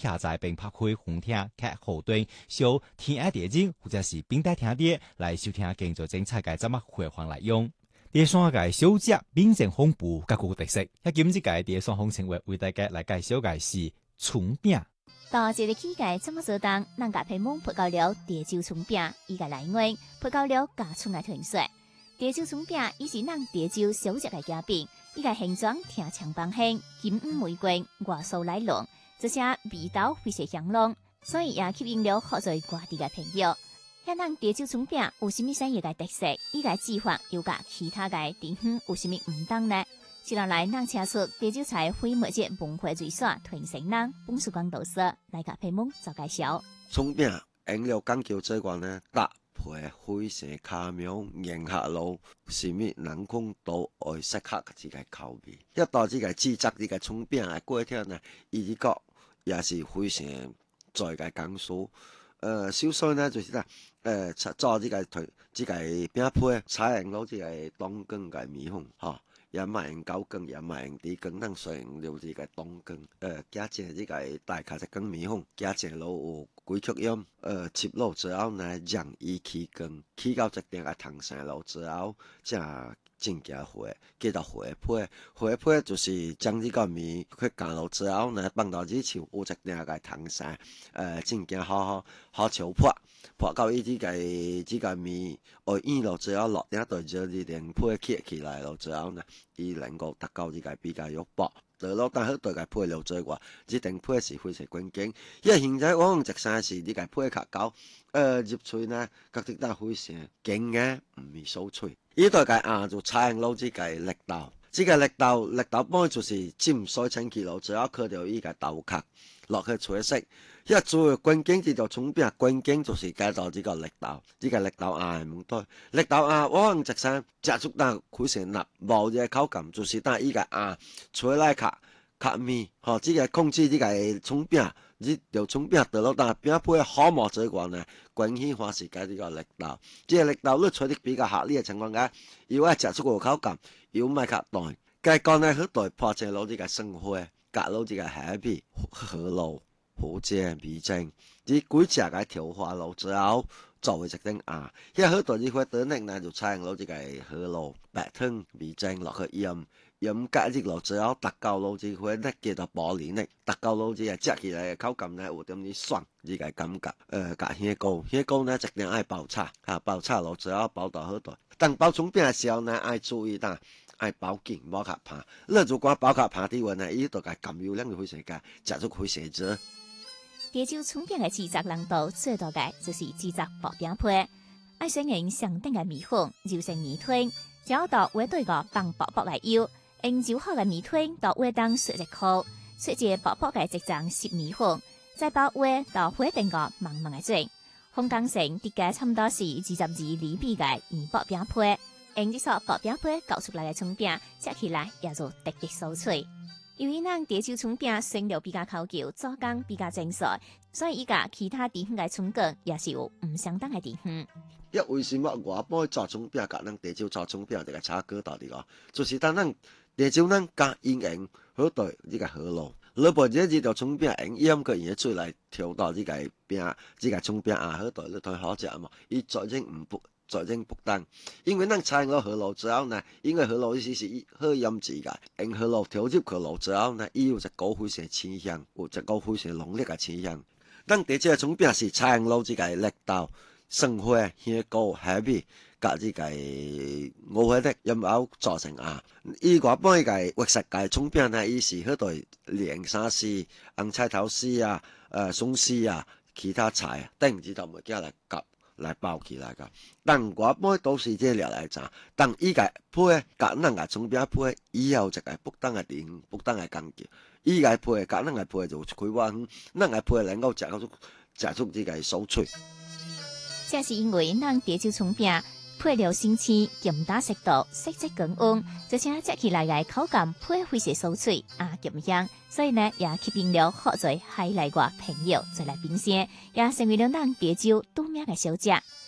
下載並拍開紅聽及後端，小天愛碟經或者是冰帶聽碟來收聽更多精彩嘅節目回放來用。第三個小食冰鎮風布各個特色，一今次嘅第三方稱為大家來介紹嘅是蔥餅。 到這個期間怎麼做當？咱甲配蒙配到了地州蔥餅，伊個內外配到了加蔥嘅特色。地州蔥餅伊是咱地州小食嘅夾餅，伊個形狀挺長方形，金黃玫瑰，外酥內濃，這些味道非常香濃，所以也吸引了好多外地嘅朋友。遐咱地州蔥餅有啥物產業嘅特色？伊個製法又甲其他嘅地方有啥物唔同呢？接落來，咱請出地州菜非物質文化遺產傳承人彭曙光導師來甲配蒙做介紹。 蔥餅用了講究這個呢，搭配非常巧妙，迎合了什麼人工都愛適合自己口味。一到自己製作呢個蔥餅嘅過程呢，伊個也是非常在嘅講究。小衰呢就是啦，做呢個餅皮，採用咗呢個當羹嘅米粉，嚇。也唔係用高羹，也唔係用低羹，咱採用了呢個當羹。加上呢個大卡隻羹米粉，加上了有幾曲音，切落之後呢，讓伊起羹，起到一定嘅糖性了之後，才正加和，叫做和皮。和皮就是將呢個米佢加落之後呢，放到熱潮有一定嘅糖性，正加好炒破。破到伊呢個米，軟落之後落點對熱啲連皮起來了之後呢，伊能夠達到呢個比較肉薄。對咯，但係對個皮了之後，呢定皮是非常關鍵。因為現在往往食生是呢個皮較高，入嘴呢，覺得都非常勁嘅，唔係酥脆。呢對個就採用咗呢個綠豆，呢個綠豆幫就是浸水清氣了之後，佢就呢個豆殼落去吹色。因為做關鍵呢條蔥餅，關鍵就是加到呢個綠豆，呢個綠豆係唔對。綠豆往往食生食出但佢成粒冇嘅口感，就是但呢個吹來較密，呢個控制呢個蔥餅，呢條蔥餅得咯，但係餅皮好冇這個呢，關鍵話是加呢個綠豆，呢個綠豆你吹得比較合理嘅情況下，要係食出個口感，要唔係較淡。計講呢，佢代破正攞呢個生花，夾攞呢個海皮河路。好正味正，你幾隻嘅調化落之後，就會食得因為好多呢塊等力呢就採用咗呢個河路白湯味正落去鹽加啲落之後，達到咗呢塊呢叫做玻璃呢，達到咗呢個食起來嘅口感呢有點啲爽呢個感覺。加香膏呢一定愛爆炒，爆炒落之後爆到好大。但爆蔥餅嘅時候呢，愛注意啦。愛包緊，冇卡怕。你如果包卡怕啲話呢，伊度個含油量就非常高，食咗會成熱。 地州蔥餅嘅製作難度最大嘅就是製作薄餅皮，愛選用上等嘅米粉，揉成米團，然後到鍋底個放薄薄嘅油，用揉好嘅米團到鍋當水一烤，水一薄薄嘅一張濕米粉，再包鍋到火頂個慢慢嘅轉，烘乾成大概差唔多是22厘米嘅圓薄餅皮。用呢個薄餅皮搞出來嘅蔥餅，食起來也就特別酥脆。由於咱地州蔥餅性料比較考究，做工比較精細，所以伊甲其他地方嘅蔥捲也是有唔相當嘅地方。 因為什麼我幫做蔥餅，甲咱地州做蔥餅嘅差距到底個，就是當咱地州咱加鹽好對呢個河路，你把呢條蔥餅用鹽個嘢出來調到呢個餅，呢個蔥餅好對你睇好食嘛，伊再整唔不。在正不當，因為咱採用咗河路之後呢，因為河路意思是好飲制嘅，用河路調入河路之後呢，伊有一股非常清香，有一股非常濃烈嘅清香。咱第這個蔥餅是採用咗呢個綠豆、生花、香菇、海米，加呢個五花肉，然後做成伊外般嘅活食嘅蔥餅呢，伊是好對蓮沙絲、紅菜頭絲松絲其他菜等之頭物件來夾。來包起來個，但我每都是這料來炸，但伊個皮甲咱個蔥餅皮以後一個不當嘅點，不當嘅講究，伊個皮甲咱個皮就開挖遠，咱個皮能夠食出呢個酥脆。 這是因為咱地州蔥餅配料新鮮，鹹打適度，色澤均勻，而且食起來嘅口感皮非常酥脆鹹香，所以呢也吸引了好多海內外朋友再來品嘗，也成為了咱地州著名嘅小食。